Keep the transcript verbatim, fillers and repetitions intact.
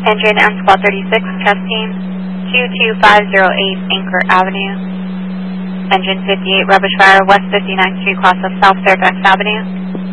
Engine M Squad thirty-six, chest team, two two five zero eight Anchor Avenue. Engine fifty-eight, rubbish fire, West fifty-ninth Street, cross of South Fairfax Avenue.